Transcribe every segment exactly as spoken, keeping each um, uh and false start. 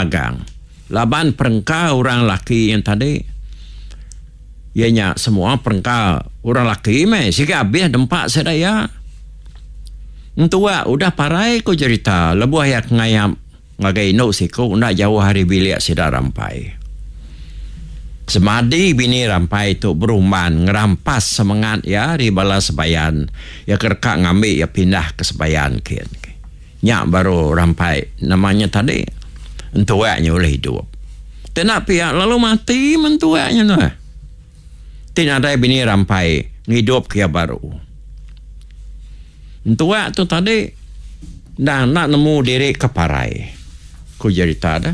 magang. Laban perengkau orang laki yang tadi. Ianya semua perengkau orang laki meh. Sikit habis dempak sedaya. Entua udah parai ko cerita. Lebuh yak ngayam. Ngagai no siku. Nak jauh hari bilik sidak rampai. Semadi bini rampai tu beruman. Ngerampas semangat ya. Di bala sebayan. Ya kerkak ngambil ya pindah ke sebayan. Nyak baru rampai. Namanya tadi. Entuaknya oleh hidup. Tidak pihak lalu mati mentuaknya tu. Tidak ada bini rampai hidup kia baru. Entuak tu tadi dah nak nemu diri keparai. Ku cerita dah.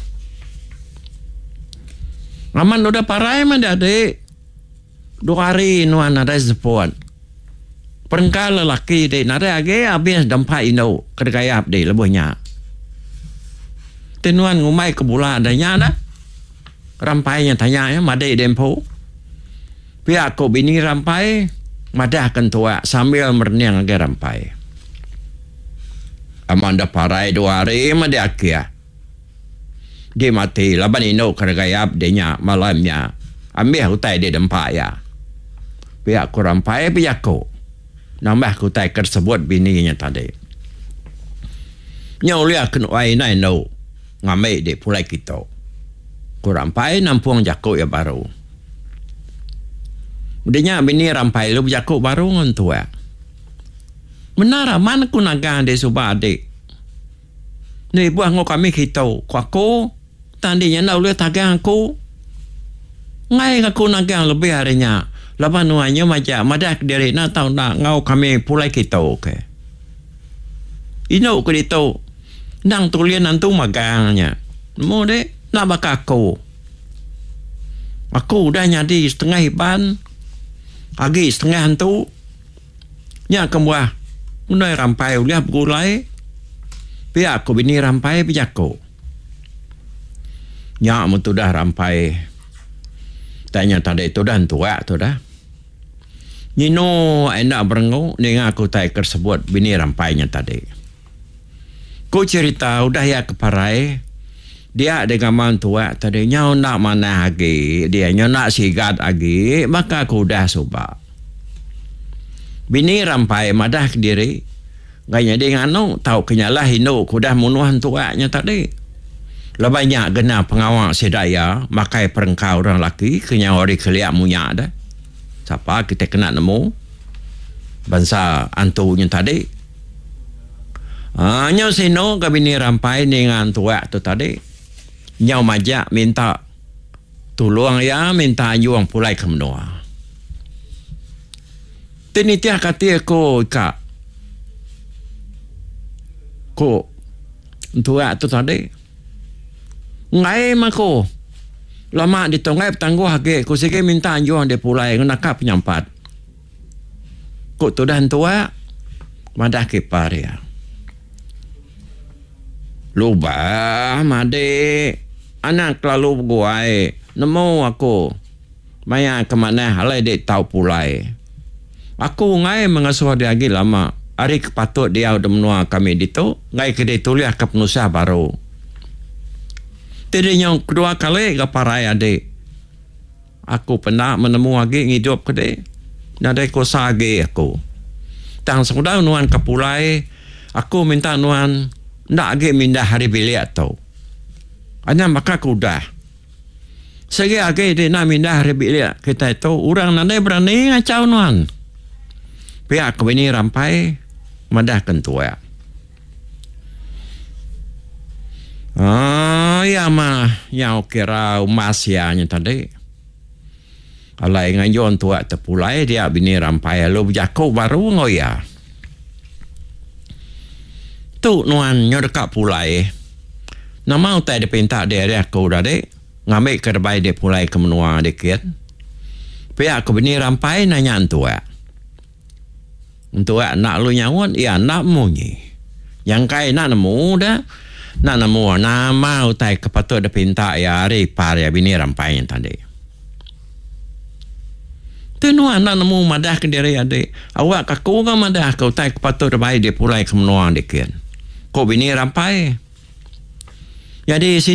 Aman udah parai mah adik. Dua hari nuan ada sepuan. Perengkal lelaki dek nada age habis dampak ino kedekayap dek lebihnya. Tenuan ngumai ke bola adanya dah. Rampainya tanya ya, madai dempo. Pihak ko bini rampai, madah kan tua sambil merniang agar rampai. Amanda parai dua hari madah kia. Dia mati, laban ino keragayap dia malamnya. Ambil hutai dia dempak ya. Pihak ko rampai, pihak ko. Nambah hutai tersebut bininya tadi. Nyaulia kenuai nai no. Ngambil dia pulai kita. Kurang pai nampung jakuk ya baru. Udahnya bini rampai lu jakuk baru ngontua. Menara mana ku nagang dia subah adik. Ni buah ngok kami kita. Kuaku. Tandinya nak boleh tagang aku. Ngai aku nagang lebih harinya. Lepas nuanya macam. Madak diri nak tahu nak ngau kami pulai kita. Okay. Ino ku dito. Nang tulian nantu magangnya. Nemu dek, nak bakal aku. Aku dah nyadi setengah hiban. Agi setengah hantu. Nya kemuah. Munai rampai uliah bergulai. Pihak aku bini rampai pihak aku. Nya mutu dah rampai. Tanya tadi tu dah tua tu dah. Nino enak berengu dengan aku tak tersebut bini rampainya tadi. Ku cerita udah ya keparai. Dia dengan mantua tadi nyau nak mana lagi. Dia nyau nak sigat lagi. Maka aku dah subak. Bini rampai madah ke diri. Gaya dia nganu. Tahu kenyalah hinu. Ku dah munuhan tuaknya tadi. Lebihnya gena pengawal sedaya. Makai perengkau orang laki. Kenyau hari keliak munyak dah. Siapa kita kena nemu. Bangsa antunya tadi. Ah, nyau sino ke bini rampai dengan tuak tu tadi. Nyau majak minta tolong ya, minta juang pulai ke menua. Tini tiah kata ko ika. Ko tuak tu tadi. Ngai mako. Lama ditongai tangguh hake ko sige minta juang dia pulai ngenakap penyampat. Ko tu dah tuak madah ke paria. Luba, made, anak lalu guai, nemu aku, maya kemana halai dek tahu pulai. Aku ngai mengasuh dia lagi lama, hari kepatut dia udah menua kami itu, ngai kedai tulis ke penusah baru. Tadinya kedua kali ke parai adik. Aku pernah menemu lagi hidup kedai, nadai kosa lagi aku. Tang sudah nuan ke pulai, aku minta nuan. Nak lagi mindah hari bilik tau. Hanya maka kuda. Segi lagi dia nak mindah hari bilik. Kita itu orang nanti berani ngacau nuan. Pihak bini rampai. Madah kentua. Ah, ya mah. Yang kira umasyanya tadi. Kalau ingat yon tua terpulai. Dia bini rampai. Lalu berjakuk baru ngoya. Tu nuan nyo dekat pulai. Nama utai dia pinta dia dia aku dah dek. Ngambil kerbai dia pulai ke menua dikit. Pihak aku bini rampai nanya antua. Antua nak lu nyawon? Ya nak munyi. Yang kai nak nemu dah. Nak nemu nama utai kepatut dia pinta ya hari par ya bini rampai yang tadi. Tu nuan nak nemu madah ke diri adik. Awak kaku kan madah ke utai kepatut dia baik dia pulai ke menua dikit. Kau bini rampai. Jadi